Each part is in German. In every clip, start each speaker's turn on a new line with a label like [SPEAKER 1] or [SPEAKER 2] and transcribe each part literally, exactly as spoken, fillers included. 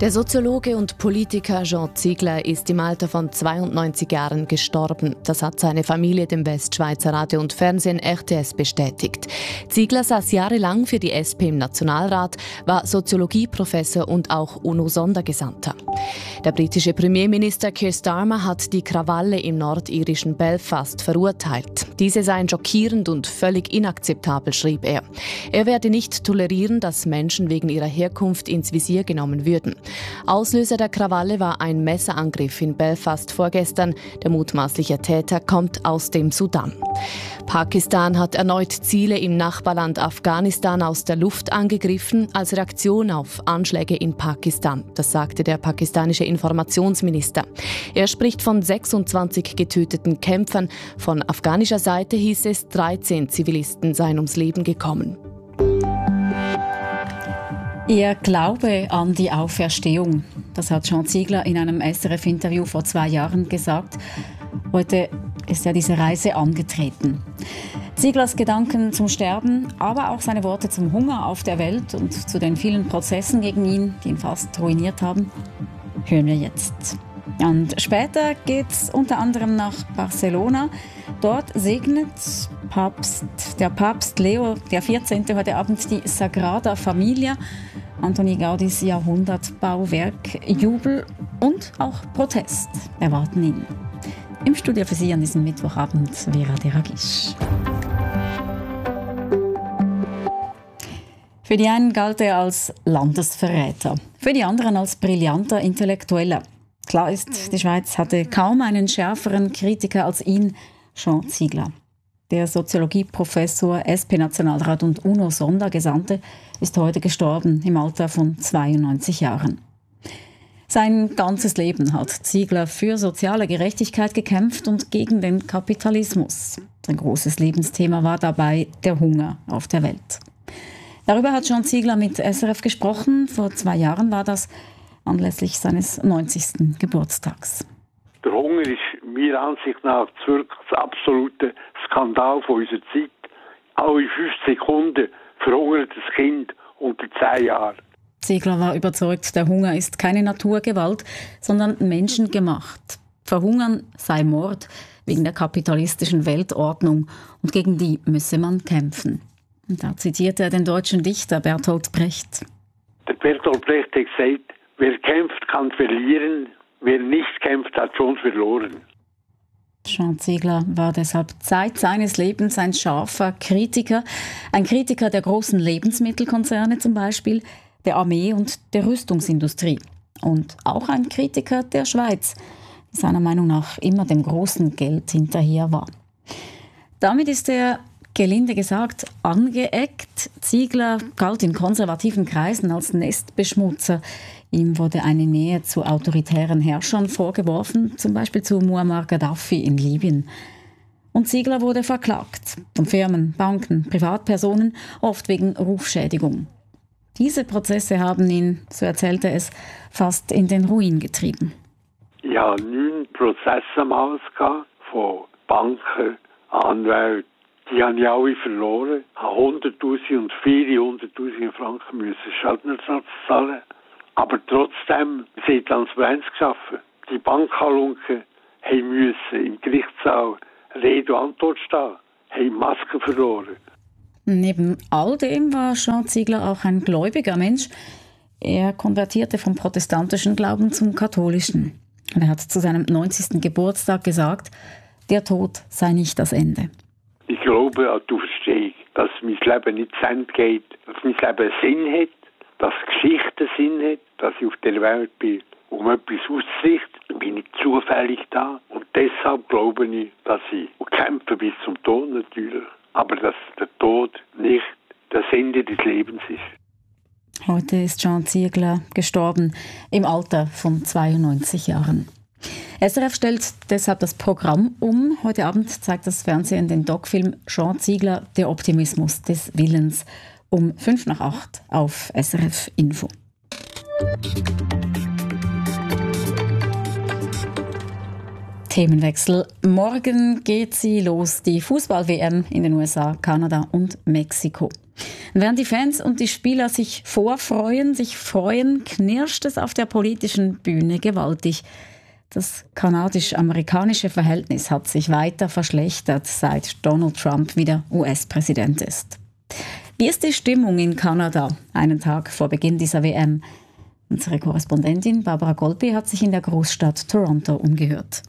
[SPEAKER 1] Der Soziologe und Politiker Jean Ziegler ist im Alter von zweiundneunzig Jahren gestorben. Das hat seine Familie dem Westschweizer Radio und Fernsehen R T S bestätigt. Ziegler saß jahrelang für die S P im Nationalrat, war Soziologieprofessor und auch UNO-Sondergesandter. Der britische Premierminister Keir Starmer hat die Krawalle im nordirischen Belfast verurteilt. Diese seien schockierend und völlig inakzeptabel, schrieb er. Er werde nicht tolerieren, dass Menschen wegen ihrer Herkunft ins Visier genommen würden. Auslöser der Krawalle war ein Messerangriff in Belfast vorgestern. Der mutmaßliche Täter kommt aus dem Sudan. Pakistan hat erneut Ziele im Nachbarland Afghanistan aus der Luft angegriffen, als Reaktion auf Anschläge in Pakistan. Das sagte der pakistanische Informationsminister. Er spricht von sechsundzwanzig getöteten Kämpfern. Von afghanischer Seite hieß es, dreizehn Zivilisten seien ums Leben gekommen.
[SPEAKER 2] Ihr Glaube an die Auferstehung, das hat Jean Ziegler in einem S R F-Interview vor zwei Jahren gesagt. Heute ist er diese Reise angetreten. Zieglers Gedanken zum Sterben, aber auch seine Worte zum Hunger auf der Welt und zu den vielen Prozessen gegen ihn, die ihn fast ruiniert haben, hören wir jetzt. Und später geht's unter anderem nach Barcelona. Dort segnet Papst, der Papst Leo der vierzehnte heute Abend die Sagrada Familia, Antoni Gaudis Jahrhundertbauwerk. Jubel und auch Protest erwarten ihn. Im Studio für Sie an diesem Mittwochabend Vera Deragisch. Für die einen galt er als Landesverräter, für die anderen als brillanter Intellektueller. Klar ist, die Schweiz hatte kaum einen schärferen Kritiker als ihn, Jean Ziegler. Der Soziologieprofessor, S P-Nationalrat und UNO-Sondergesandte ist heute gestorben im Alter von zweiundneunzig Jahren. Sein ganzes Leben hat Ziegler für soziale Gerechtigkeit gekämpft und gegen den Kapitalismus. Sein großes Lebensthema war dabei der Hunger auf der Welt. Darüber hat Jean Ziegler mit S R F gesprochen. Vor zwei Jahren war das anlässlich seines neunzigsten Geburtstags.
[SPEAKER 3] Der Hunger ist meiner Ansicht nach wirklich das absolute Skandal von unserer Zeit. Alle fünf Sekunden verhungert ein Kind unter zehn Jahren.
[SPEAKER 2] Ziegler war überzeugt, der Hunger ist keine Naturgewalt, sondern menschengemacht. Verhungern sei Mord wegen der kapitalistischen Weltordnung und gegen die müsse man kämpfen. Und da zitierte er den deutschen Dichter Bertolt Brecht.
[SPEAKER 3] Der Bertolt Brecht hat gesagt, wer kämpft, kann verlieren, wer nicht kämpft, hat schon verloren.
[SPEAKER 2] Jean Ziegler war deshalb Zeit seines Lebens ein scharfer Kritiker, ein Kritiker der großen Lebensmittelkonzerne zum Beispiel, der Armee und der Rüstungsindustrie. Und auch ein Kritiker der Schweiz, die seiner Meinung nach immer dem großen Geld hinterher war. Damit ist er, gelinde gesagt, angeeckt. Ziegler galt in konservativen Kreisen als Nestbeschmutzer. Ihm wurde eine Nähe zu autoritären Herrschern vorgeworfen, zum Beispiel zu Muammar Gaddafi in Libyen. Und Ziegler wurde verklagt von Firmen, Banken, Privatpersonen, oft wegen Rufschädigung. Diese Prozesse haben ihn, so erzählte es, fast in den Ruin getrieben.
[SPEAKER 3] Ich hatte neun Prozesse am Haus von Banken, Anwälten. Die habe ich alle verloren. Ich musste hunderttausend und viele hunderttausend Franken müssen Schadenersatz zahlen. Aber trotzdem, sie haben Transparenz geschaffen. Die Bankhalunken mussten im Gerichtssaal Rede und Antwort stehen, haben Masken verloren.
[SPEAKER 2] Neben all dem war Jean Ziegler auch ein gläubiger Mensch. Er konvertierte vom protestantischen Glauben zum katholischen. Er hat zu seinem neunzigsten Geburtstag gesagt, der Tod sei nicht das Ende.
[SPEAKER 3] Ich glaube an die Auferstehung, dass mein Leben nicht zu Ende geht, dass mein Leben Sinn hat, dass Geschichte Sinn hat, dass ich auf der Welt bin, um etwas auszurichten, bin ich zufällig da. Und deshalb glaube ich, dass ich kämpfe bis zum Tod natürlich, aber dass der Tod nicht das Ende des Lebens ist.
[SPEAKER 2] Heute ist Jean Ziegler gestorben im Alter von zweiundneunzig Jahren. S R F stellt deshalb das Programm um. Heute Abend zeigt das Fernsehen den Doc-Film Jean Ziegler, der Optimismus des Willens, um fünf nach acht auf S R F Info. Themenwechsel. Morgen geht sie los, die Fußball-W M in den U S A, Kanada und Mexiko. Während die Fans und die Spieler sich vorfreuen, sich freuen, knirscht es auf der politischen Bühne gewaltig. Das kanadisch-amerikanische Verhältnis hat sich weiter verschlechtert, seit Donald Trump wieder U S-Präsident ist. Wie ist die Stimmung in Kanada, einen Tag vor Beginn dieser W M? Unsere Korrespondentin Barbara Golpi hat sich in der Großstadt Toronto umgehört.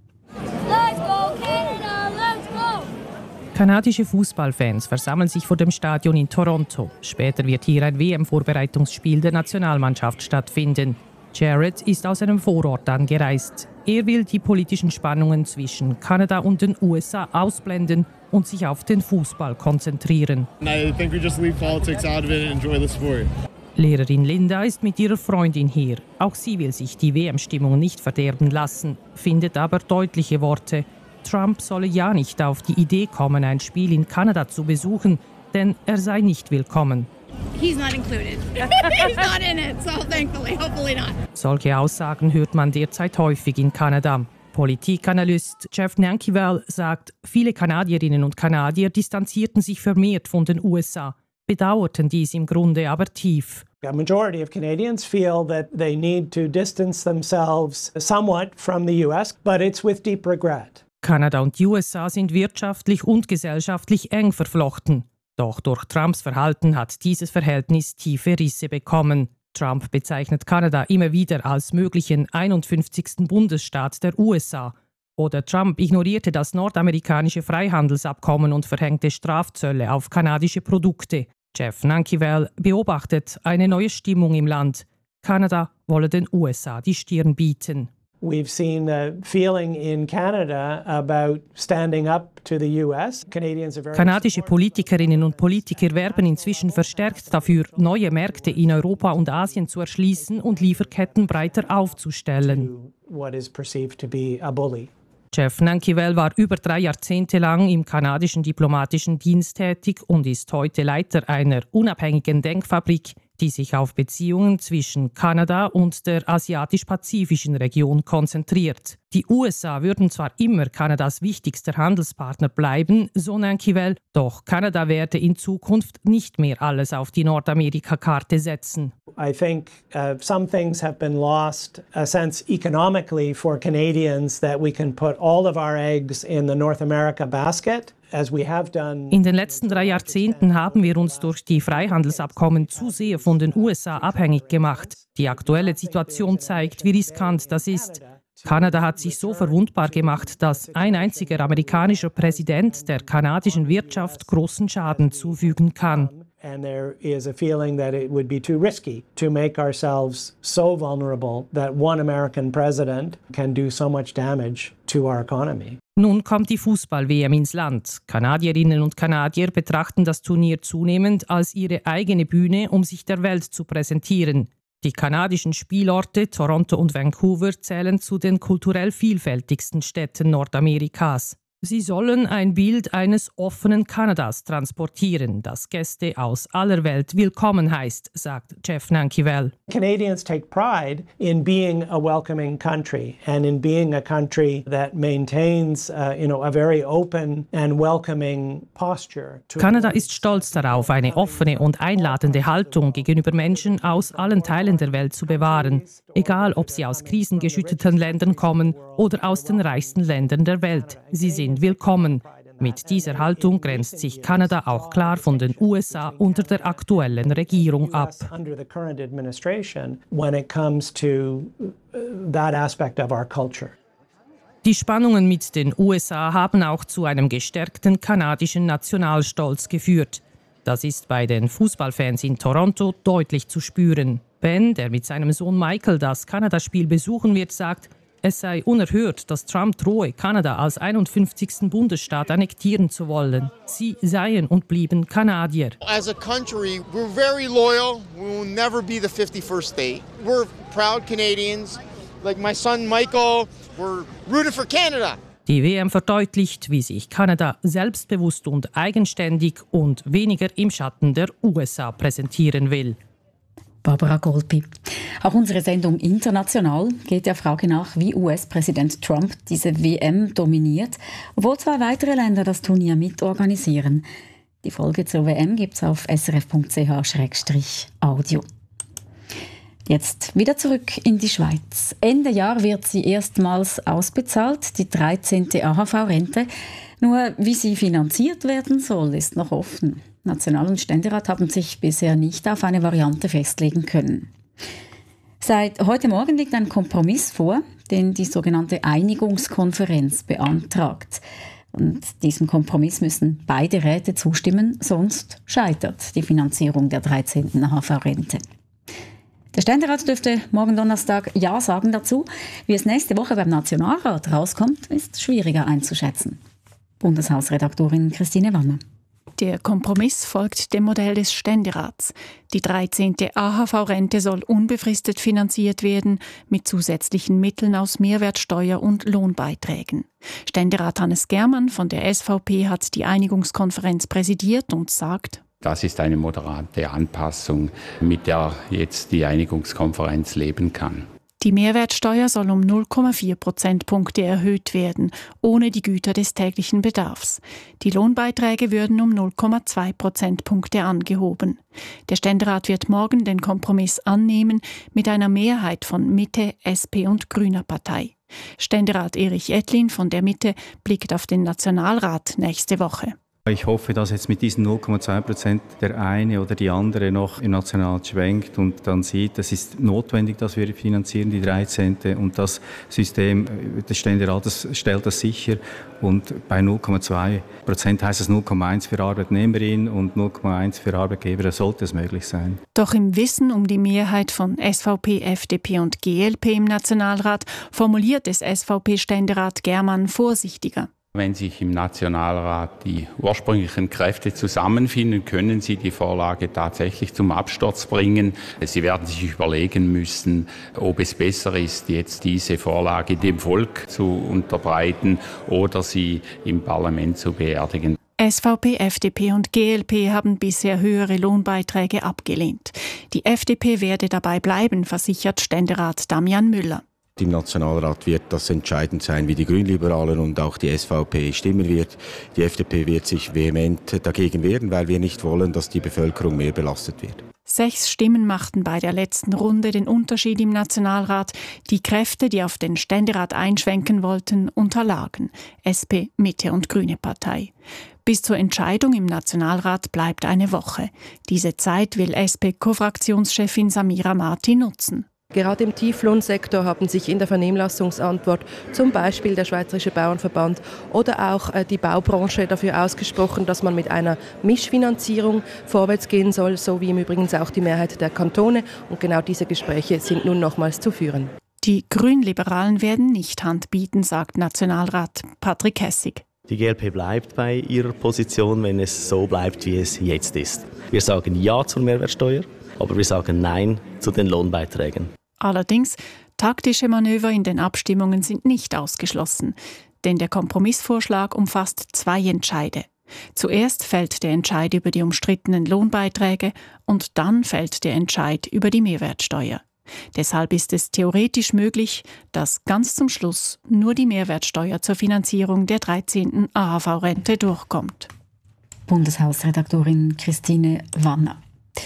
[SPEAKER 4] Let's go, Canada, let's go!
[SPEAKER 5] Kanadische Fußballfans versammeln sich vor dem Stadion in Toronto. Später wird hier ein W M-Vorbereitungsspiel der Nationalmannschaft stattfinden. Jared ist aus einem Vorort angereist. Er will die politischen Spannungen zwischen Kanada und den U S A ausblenden und sich auf den Fußball konzentrieren.
[SPEAKER 6] I think we just leave politics out of it and enjoy the sport.
[SPEAKER 5] Lehrerin Linda ist mit ihrer Freundin hier. Auch sie will sich die W M-Stimmung nicht verderben lassen, findet aber deutliche Worte. Trump solle ja nicht auf die Idee kommen, ein Spiel in Kanada zu besuchen, denn er sei nicht willkommen.
[SPEAKER 7] He's not included. He's not in it, so thankfully, hopefully not.
[SPEAKER 5] Solche Aussagen hört man derzeit häufig in Kanada. Politikanalyst Jeff Nankival sagt, viele Kanadierinnen und Kanadier distanzierten sich vermehrt von den U S A, bedauerten dies im Grunde aber tief.
[SPEAKER 8] A majority of Canadians feel that they need to distance themselves somewhat from the U S, but it's with deep regret.
[SPEAKER 5] Kanada und die U S A sind wirtschaftlich und gesellschaftlich eng verflochten. Doch durch Trumps Verhalten hat dieses Verhältnis tiefe Risse bekommen. Trump bezeichnet Kanada immer wieder als möglichen einundfünfzigsten Bundesstaat der U S A. Oder Trump ignorierte das nordamerikanische Freihandelsabkommen und verhängte Strafzölle auf kanadische Produkte. Jeff Nankival beobachtet eine neue Stimmung im Land. Kanada wolle den U S A die Stirn bieten.
[SPEAKER 8] We've seen a feeling in Canada about standing up to the U S. Canadians are very
[SPEAKER 5] Kanadische Politikerinnen und Politiker werben inzwischen verstärkt dafür, neue Märkte in Europa und Asien zu erschließen und Lieferketten breiter aufzustellen.
[SPEAKER 8] what is perceived to be a bully.
[SPEAKER 5] Jeff Nankival war über drei Jahrzehnte lang im kanadischen diplomatischen Dienst tätig und ist heute Leiter einer unabhängigen Denkfabrik, die sich auf Beziehungen zwischen Kanada und der asiatisch-pazifischen Region konzentriert. Die U S A würden zwar immer Kanadas wichtigster Handelspartner bleiben, so Nankival, doch Kanada werde in Zukunft nicht mehr alles auf die Nordamerika-Karte setzen.
[SPEAKER 8] I think uh, some things have been lost, a sense economically for Canadians that we can put all of our eggs in the North America basket.
[SPEAKER 5] In den letzten drei Jahrzehnten haben wir uns durch die Freihandelsabkommen zu sehr von den U S A abhängig gemacht. Die aktuelle Situation zeigt, wie riskant das ist. Kanada hat sich so verwundbar gemacht, dass ein einziger amerikanischer Präsident der kanadischen Wirtschaft großen Schaden zufügen kann.
[SPEAKER 8] And there is a feeling that it would be too risky to make ourselves so vulnerable that one American president can do so much damage to our economy.
[SPEAKER 5] Nun kommt die Fußball-W M ins Land. Kanadierinnen und Kanadier betrachten das Turnier zunehmend als ihre eigene Bühne, um sich der Welt zu präsentieren. Die kanadischen Spielorte Toronto und Vancouver zählen zu den kulturell vielfältigsten Städten Nordamerikas. Sie sollen ein Bild eines offenen Kanadas transportieren, das Gäste aus aller Welt willkommen heißt, sagt Jeff Nankival.
[SPEAKER 8] Canadians take pride in being a welcoming country and in being a country that maintains uh, you know, a very open and welcoming posture.
[SPEAKER 5] Kanada ist stolz darauf, eine offene und einladende Haltung gegenüber Menschen aus allen Teilen der Welt zu bewahren, egal ob sie aus krisengeschütterten Ländern kommen oder aus den reichsten Ländern der Welt. Sie sind willkommen. Mit dieser Haltung grenzt sich Kanada auch klar von den U S A unter der aktuellen Regierung ab. Die Spannungen mit den U S A haben auch zu einem gestärkten kanadischen Nationalstolz geführt. Das ist bei den Fußballfans in Toronto deutlich zu spüren. Ben, der mit seinem Sohn Michael das Kanadaspiel besuchen wird, sagt, es sei unerhört, dass Trump drohe, Kanada als einundfünfzigsten Bundesstaat annektieren zu wollen. Sie seien und blieben Kanadier.
[SPEAKER 6] As a country, we're very loyal. We will never be the fifty-first state. We're proud Canadians. Like my son Michael, we're rooting for Canada.
[SPEAKER 5] Die W M verdeutlicht, wie sich Kanada selbstbewusst und eigenständig und weniger im Schatten der U S A präsentieren will.
[SPEAKER 2] Barbara Golpi. Auch unsere Sendung International geht der Frage nach, wie U S-Präsident Trump diese W M dominiert, obwohl zwei weitere Länder das Turnier mitorganisieren. Die Folge zur W M gibt es auf s r f punkt c h slash audio. Jetzt wieder zurück in die Schweiz. Ende Jahr wird sie erstmals ausbezahlt, die dreizehnte A H V-Rente. Nur wie sie finanziert werden soll, ist noch offen. National- und Ständerat haben sich bisher nicht auf eine Variante festlegen können. Seit heute Morgen liegt ein Kompromiss vor, den die sogenannte Einigungskonferenz beantragt. Und diesem Kompromiss müssen beide Räte zustimmen, sonst scheitert die Finanzierung der dreizehnten A H V-Rente. Der Ständerat dürfte morgen Donnerstag Ja sagen dazu. Wie es nächste Woche beim Nationalrat rauskommt, ist schwieriger einzuschätzen. Bundeshausredaktorin Christine Wanner.
[SPEAKER 9] Der Kompromiss folgt dem Modell des Ständerats. Die dreizehnte A H V-Rente soll unbefristet finanziert werden mit zusätzlichen Mitteln aus Mehrwertsteuer und Lohnbeiträgen. Ständerat Hannes Germann von der S V P hat die Einigungskonferenz präsidiert und sagt:
[SPEAKER 10] Das ist eine moderate Anpassung, mit der jetzt die Einigungskonferenz leben kann.
[SPEAKER 9] Die Mehrwertsteuer soll um null Komma vier Prozentpunkte erhöht werden, ohne die Güter des täglichen Bedarfs. Die Lohnbeiträge würden um null Komma zwei Prozentpunkte angehoben. Der Ständerat wird morgen den Kompromiss annehmen mit einer Mehrheit von Mitte, S P und Grüner Partei. Ständerat Erich Ettlin von der Mitte blickt auf den Nationalrat nächste Woche.
[SPEAKER 11] Ich hoffe, dass jetzt mit diesen null Komma zwei Prozent der eine oder die andere noch im Nationalrat schwenkt und dann sieht, es ist notwendig, dass wir finanzieren, die dreizehnte und das System des Ständerates stellt das sicher. Und bei null Komma zwei Prozent heißt es null Komma eins für Arbeitnehmerinnen und null Komma eins für Arbeitgeber, da sollte es möglich sein.
[SPEAKER 9] Doch im Wissen um die Mehrheit von S V P, F D P und G L P im Nationalrat formuliert es S V P-Ständerat Germann vorsichtiger.
[SPEAKER 10] Wenn sich im Nationalrat die ursprünglichen Kräfte zusammenfinden, können sie die Vorlage tatsächlich zum Absturz bringen. Sie werden sich überlegen müssen, ob es besser ist, jetzt diese Vorlage dem Volk zu unterbreiten oder sie im Parlament zu beerdigen.
[SPEAKER 9] S V P, F D P und G L P haben bisher höhere Lohnbeiträge abgelehnt. Die F D P werde dabei bleiben, versichert Ständerat Damian Müller.
[SPEAKER 12] Im Nationalrat wird das entscheidend sein, wie die Grünliberalen und auch die S V P stimmen wird. Die F D P wird sich vehement dagegen wehren, weil wir nicht wollen, dass die Bevölkerung mehr belastet wird.
[SPEAKER 9] Sechs Stimmen machten bei der letzten Runde den Unterschied im Nationalrat. Die Kräfte, die auf den Ständerat einschwenken wollten, unterlagen. S P, Mitte und Grüne Partei. Bis zur Entscheidung im Nationalrat bleibt eine Woche. Diese Zeit will S P-Co-Fraktionschefin Samira Marti nutzen.
[SPEAKER 13] Gerade im Tieflohnsektor haben sich in der Vernehmlassungsantwort zum Beispiel der Schweizerische Bauernverband oder auch die Baubranche dafür ausgesprochen, dass man mit einer Mischfinanzierung vorwärts gehen soll, so wie im Übrigen auch die Mehrheit der Kantone. Und genau diese Gespräche sind nun nochmals zu führen.
[SPEAKER 9] Die Grünliberalen werden nicht Hand bieten, sagt Nationalrat Patrick Hessig.
[SPEAKER 14] Die G L P bleibt bei ihrer Position, wenn es so bleibt, wie es jetzt ist. Wir sagen Ja zur Mehrwertsteuer, aber wir sagen Nein zu den Lohnbeiträgen.
[SPEAKER 9] Allerdings, taktische Manöver in den Abstimmungen sind nicht ausgeschlossen, denn der Kompromissvorschlag umfasst zwei Entscheide. Zuerst fällt der Entscheid über die umstrittenen Lohnbeiträge und dann fällt der Entscheid über die Mehrwertsteuer. Deshalb ist es theoretisch möglich, dass ganz zum Schluss nur die Mehrwertsteuer zur Finanzierung der dreizehnten A H V-Rente durchkommt.
[SPEAKER 2] Bundeshausredaktorin Christine Wanner.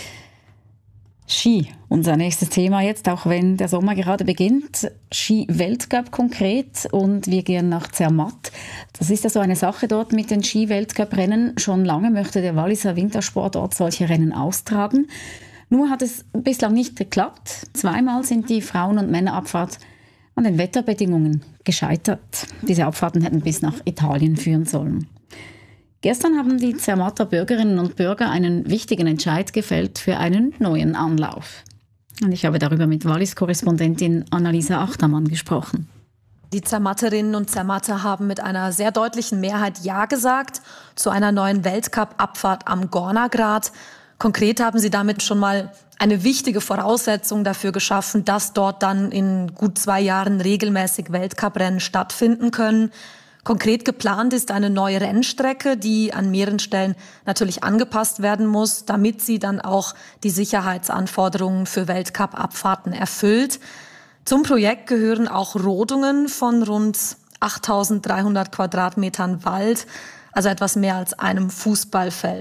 [SPEAKER 2] Ski, unser nächstes Thema jetzt, auch wenn der Sommer gerade beginnt. Ski-Weltcup konkret und wir gehen nach Zermatt. Das ist ja so eine Sache dort mit den Ski-Weltcup-Rennen. Schon lange möchte der Walliser Wintersportort solche Rennen austragen. Nur hat es bislang nicht geklappt. Zweimal sind die Frauen- und Männerabfahrt an den Wetterbedingungen gescheitert. Diese Abfahrten hätten bis nach Italien führen sollen. Gestern haben die Zermatter Bürgerinnen und Bürger einen wichtigen Entscheid gefällt für einen neuen Anlauf. Und ich habe darüber mit Wallis-Korrespondentin Annalisa Achtermann gesprochen.
[SPEAKER 15] Die Zermatterinnen und Zermatter haben mit einer sehr deutlichen Mehrheit Ja gesagt zu einer neuen Weltcup-Abfahrt am Gornergrat. Konkret haben sie damit schon mal eine wichtige Voraussetzung dafür geschaffen, dass dort dann in gut zwei Jahren regelmäßig Weltcuprennen stattfinden können. Konkret geplant ist eine neue Rennstrecke, die an mehreren Stellen natürlich angepasst werden muss, damit sie dann auch die Sicherheitsanforderungen für Weltcup-Abfahrten erfüllt. Zum Projekt gehören auch Rodungen von rund achttausenddreihundert Quadratmetern Wald, also etwas mehr als einem Fußballfeld.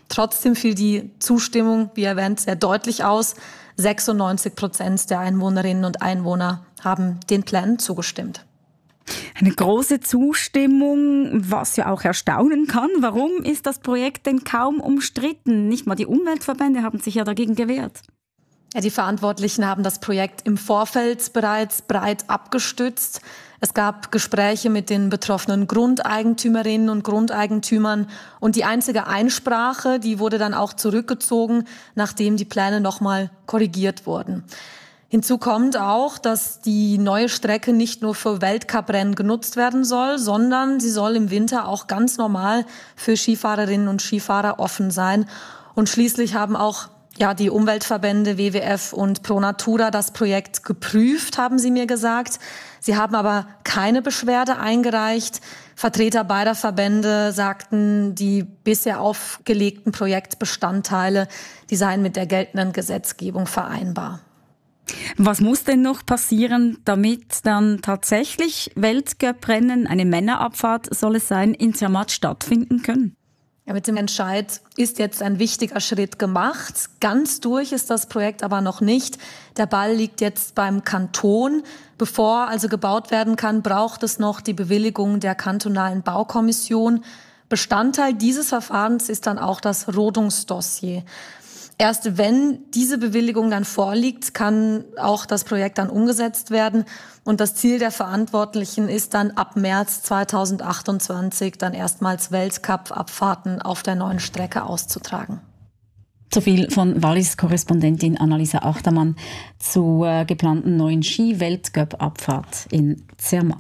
[SPEAKER 15] Trotzdem fiel die Zustimmung, wie erwähnt, sehr deutlich aus. sechsundneunzig Prozent der Einwohnerinnen und Einwohner haben den Plänen zugestimmt.
[SPEAKER 2] Eine große Zustimmung, was ja auch erstaunen kann. Warum ist das Projekt denn kaum umstritten? Nicht mal die Umweltverbände haben sich ja dagegen gewehrt.
[SPEAKER 15] Ja, die Verantwortlichen haben das Projekt im Vorfeld bereits breit abgestützt. Es gab Gespräche mit den betroffenen Grundeigentümerinnen und Grundeigentümern. Und die einzige Einsprache, die wurde dann auch zurückgezogen, nachdem die Pläne nochmal korrigiert wurden. Hinzu kommt auch, dass die neue Strecke nicht nur für Weltcuprennen genutzt werden soll, sondern sie soll im Winter auch ganz normal für Skifahrerinnen und Skifahrer offen sein. Und schließlich haben auch ja, die Umweltverbände W W F und Pro Natura das Projekt geprüft, haben sie mir gesagt. Sie haben aber keine Beschwerde eingereicht. Vertreter beider Verbände sagten, die bisher aufgelegten Projektbestandteile, die seien mit der geltenden Gesetzgebung vereinbar.
[SPEAKER 2] Was muss denn noch passieren, damit dann tatsächlich Weltcuprennen, eine Männerabfahrt soll es sein, in Zermatt stattfinden können?
[SPEAKER 15] Ja, mit dem Entscheid ist jetzt ein wichtiger Schritt gemacht. Ganz durch ist das Projekt aber noch nicht. Der Ball liegt jetzt beim Kanton. Bevor also gebaut werden kann, braucht es noch die Bewilligung der kantonalen Baukommission. Bestandteil dieses Verfahrens ist dann auch das Rodungsdossier. Erst wenn diese Bewilligung dann vorliegt, kann auch das Projekt dann umgesetzt werden. Und das Ziel der Verantwortlichen ist dann ab März zweitausendachtundzwanzig dann erstmals Weltcup-Abfahrten auf der neuen Strecke auszutragen.
[SPEAKER 2] So viel von Wallis-Korrespondentin Annalisa Achtermann zur äh, geplanten neuen Ski-Weltcup-Abfahrt in Zermatt.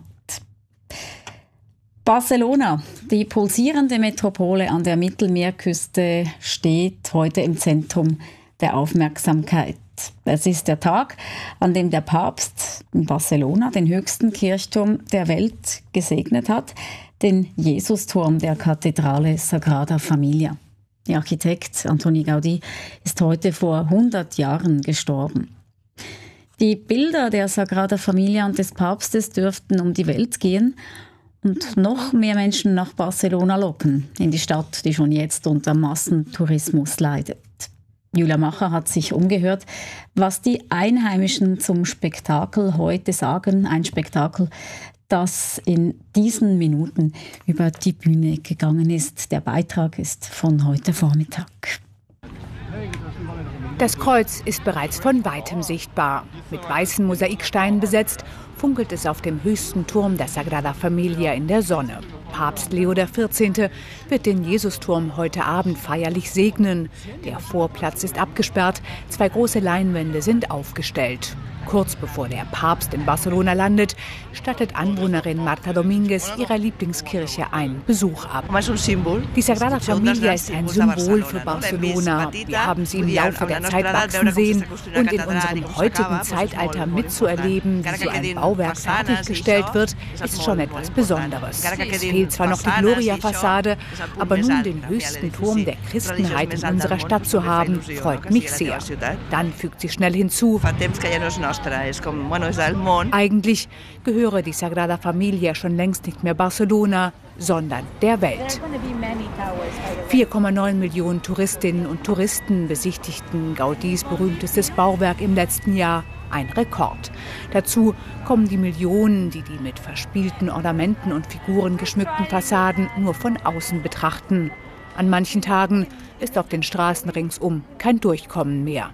[SPEAKER 2] Barcelona, die pulsierende Metropole an der Mittelmeerküste, steht heute im Zentrum der Aufmerksamkeit. Es ist der Tag, an dem der Papst in Barcelona den höchsten Kirchturm der Welt gesegnet hat, den Jesusturm der Kathedrale Sagrada Familia. Der Architekt Antoni Gaudí ist heute vor hundert Jahren gestorben. Die Bilder der Sagrada Familia und des Papstes dürften um die Welt gehen und noch mehr Menschen nach Barcelona locken, in die Stadt, die schon jetzt unter Massentourismus leidet. Julia Macher hat sich umgehört, was die Einheimischen zum Spektakel heute sagen. Ein Spektakel, das in diesen Minuten über die Bühne gegangen ist. Der Beitrag ist von heute Vormittag.
[SPEAKER 16] Das Kreuz ist bereits von weitem sichtbar. Mit weißen Mosaiksteinen besetzt, funkelt es auf dem höchsten Turm der Sagrada Familia in der Sonne. Papst Leo der vierzehnte wird den Jesusturm heute Abend feierlich segnen. Der Vorplatz ist abgesperrt, zwei große Leinwände sind aufgestellt. Kurz bevor der Papst in Barcelona landet, stattet Anwohnerin Marta Domínguez ihrer Lieblingskirche einen Besuch ab. Die Sagrada Familia ist ein Symbol für Barcelona. Wir haben sie im Laufe der Zeit wachsen sehen und in unserem heutigen Zeitalter mitzuerleben, wie so ein Bauwerk fertiggestellt wird, ist schon etwas Besonderes. Es fehlt zwar noch die Gloria-Fassade, aber nun den höchsten Turm der Christenheit in unserer Stadt zu haben, freut mich sehr. Dann fügt sie schnell hinzu: Eigentlich gehöre die Sagrada Familia schon längst nicht mehr Barcelona, sondern der Welt. vier Komma neun Millionen Touristinnen und Touristen besichtigten Gaudís berühmtestes Bauwerk im letzten Jahr. Ein Rekord. Dazu kommen die Millionen, die die mit verspielten Ornamenten und Figuren geschmückten Fassaden nur von außen betrachten. An manchen Tagen ist auf den Straßen ringsum kein Durchkommen mehr.